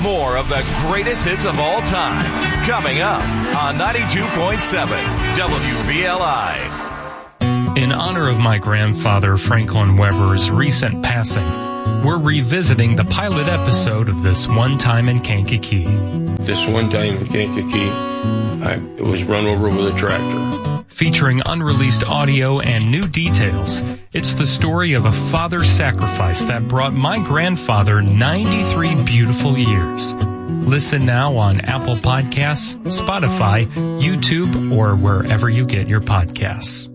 More of the greatest hits of all time. Coming up on 92.7 WVLI. In honor of my grandfather, Franklin Weber's recent passing, we're revisiting the pilot episode of This One Time in Kankakee. This one time in Kankakee, I was run over with a tractor. Featuring unreleased audio and new details, it's the story of a father's sacrifice that brought my grandfather 93 beautiful years. Listen now on Apple Podcasts, Spotify, YouTube, or wherever you get your podcasts.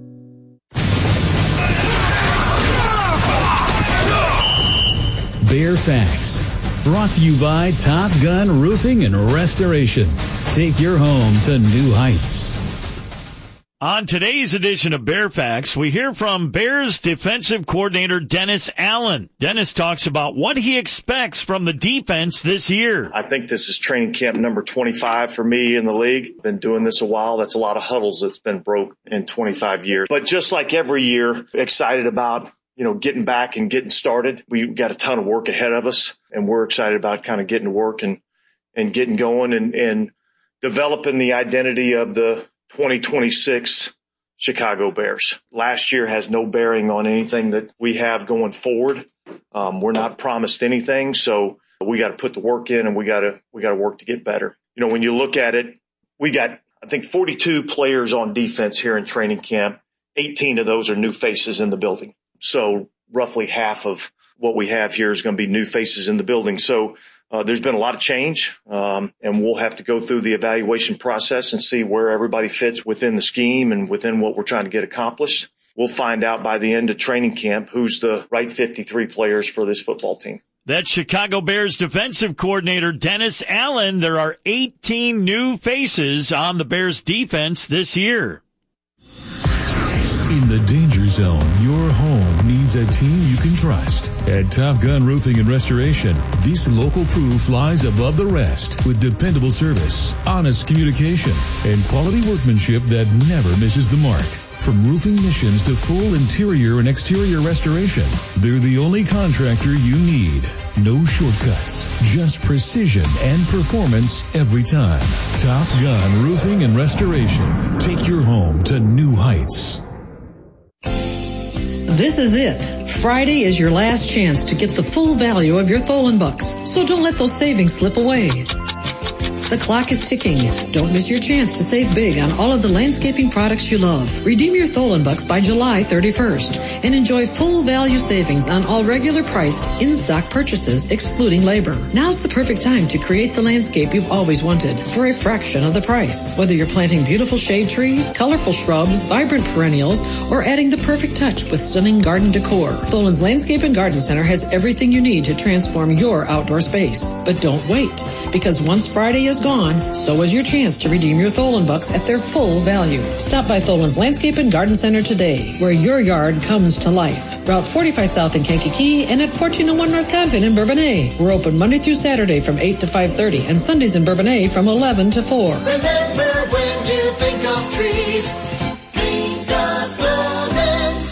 Bear Facts, brought to you by Top Gun Roofing and Restoration. Take your home to new heights. On today's edition of Bear Facts, we hear from Bears defensive coordinator Dennis Allen. Dennis talks about what he expects from the defense this year. I think this is training camp number 25 for me in the league. Been doing this a while. That's a lot of huddles that's been broke in 25 years. But just like every year, excited about getting back and getting started. We've got a ton of work ahead of us, and we're excited about kind of getting to work and getting going and developing the identity of the 2026 Chicago Bears. Last year has no bearing on anything that we have going forward. We're not promised anything, so we got to put the work in, and we got to work to get better. When you look at it, we got, I think, 42 players on defense here in training camp. 18 of those are new faces in the building. So roughly half of what we have here is going to be new faces in the building. So there's been a lot of change, and we'll have to go through the evaluation process and see where everybody fits within the scheme and within what we're trying to get accomplished. We'll find out by the end of training camp who's the right 53 players for this football team. That's Chicago Bears defensive coordinator Dennis Allen. There are 18 new faces on the Bears defense this year. In the danger zone, your home needs a team you can trust. At Top Gun Roofing and Restoration, this local crew flies above the rest with dependable service, honest communication, and quality workmanship that never misses the mark. From roofing missions to full interior and exterior restoration, they're the only contractor you need. No shortcuts, just precision and performance every time. Top Gun Roofing and Restoration. Take your home to new heights. This is it. Friday is your last chance to get the full value of your Tholen bucks, so don't let those savings slip away. The clock is ticking. Don't miss your chance to save big on all of the landscaping products you love. Redeem your Tholen bucks by July 31st and enjoy full value savings on all regular priced in-stock purchases excluding labor. Now's the perfect time to create the landscape you've always wanted for a fraction of the price. Whether you're planting beautiful shade trees, colorful shrubs, vibrant perennials, or adding the perfect touch with stunning garden decor, Tholen's Landscape and Garden Center has everything you need to transform your outdoor space. But don't wait, because once Friday is gone, so is your chance to redeem your Tholen bucks at their full value. Stop by Tholen's Landscape and Garden Center today, where your yard comes to life. Route 45 South in Kankakee and at 1401 North Convent in Bourbonnais. We're open Monday through Saturday from 8 to 5:30 and Sundays in Bourbonnais from 11 to 4. Remember, when you think of trees, think of Tholen's.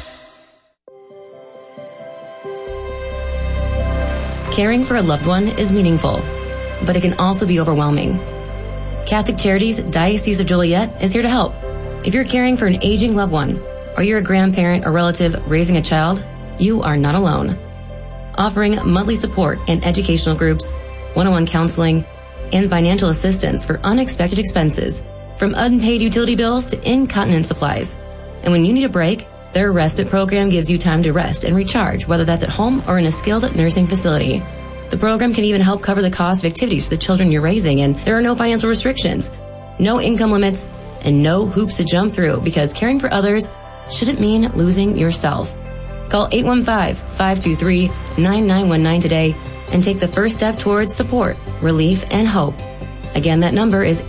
Caring for a loved one is meaningful, but it can also be overwhelming. Catholic Charities Diocese of Joliet is here to help. If you're caring for an aging loved one, or you're a grandparent or relative raising a child, you are not alone. Offering monthly support and educational groups, one-on-one counseling, and financial assistance for unexpected expenses, from unpaid utility bills to incontinence supplies. And when you need a break, their respite program gives you time to rest and recharge, whether that's at home or in a skilled nursing facility. The program can even help cover the cost of activities for the children you're raising, and there are no financial restrictions, no income limits, and no hoops to jump through, because caring for others shouldn't mean losing yourself. Call 815-523-9919 today and take the first step towards support, relief, and hope. Again, that number is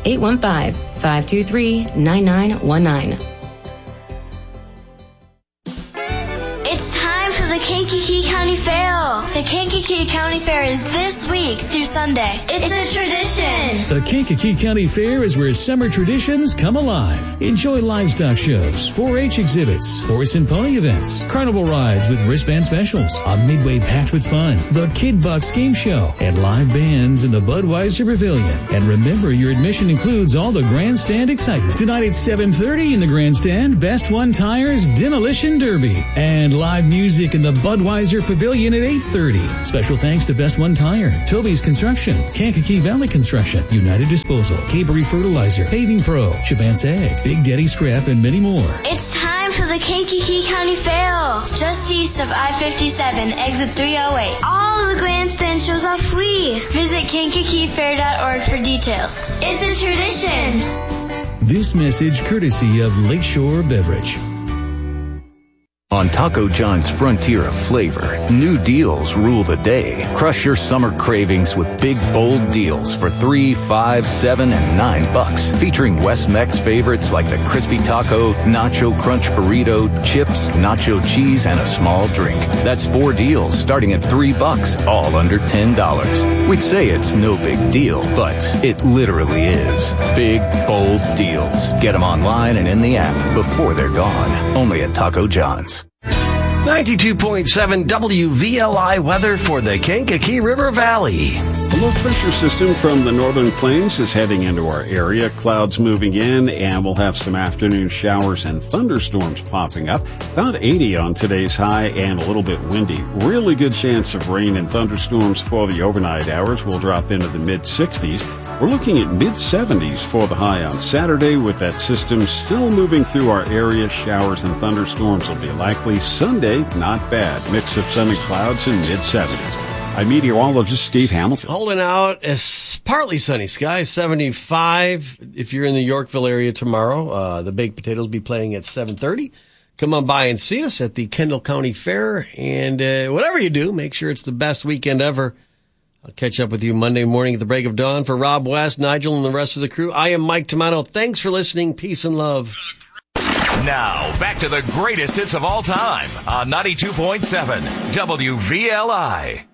815-523-9919. It's time for the Kankakee County County Fair. The Kankakee County Fair is this week through Sunday. It's a tradition. The Kankakee County Fair is where summer traditions come alive. Enjoy livestock shows, 4-H exhibits, horse and pony events, carnival rides with wristband specials, a midway packed with fun, the Kid Bucks game show, and live bands in the Budweiser Pavilion. And remember, your admission includes all the grandstand excitement. Tonight at 7:30 in the grandstand, Best One Tires Demolition Derby, and live music in the Budweiser Pavilion at 8:30. Special thanks to Best One Tire, Toby's Construction, Kankakee Valley Construction, United Disposal, Cabery Fertilizer, Paving Pro, Chavance Egg, Big Daddy Scrap, and many more. It's time for the Kankakee County Fair, just east of I-57, exit 308. All of the grandstand shows are free. Visit KankakeeFair.org for details. It's a tradition. This message courtesy of Lakeshore Beverage. On Taco John's frontier of flavor, new deals rule the day. Crush your summer cravings with big, bold deals for $3, $5, $7, and $9. Featuring West Mex favorites like the Crispy Taco, Nacho Crunch Burrito, chips, nacho cheese, and a small drink. That's 4 deals starting at $3, all under $10. We'd say it's no big deal, but it literally is. Big, bold deals. Get them online and in the app before they're gone. Only at Taco John's. 92.7 WVLI weather for the Kankakee River Valley. A low pressure system from the northern plains is heading into our area. Clouds moving in, and we'll have some afternoon showers and thunderstorms popping up. About 80 on today's high and a little bit windy. Really good chance of rain and thunderstorms for the overnight hours. We'll drop into the mid-60s. We're looking at mid-70s for the high on Saturday with that system still moving through our area. Showers and thunderstorms will be likely. Sunday, not bad. Mix of sunny clouds and mid-70s. I'm meteorologist Steve Hamilton. Holding out as partly sunny skies, 75 if you're in the Yorkville area tomorrow. The Baked Potatoes will be playing at 7:30. Come on by and see us at the Kendall County Fair. And whatever you do, make sure it's the best weekend ever. I'll catch up with you Monday morning at the break of dawn. For Rob West, Nigel, and the rest of the crew, I am Mike Tomato. Thanks for listening. Peace and love. Now, back to the greatest hits of all time on 92.7 WVLI.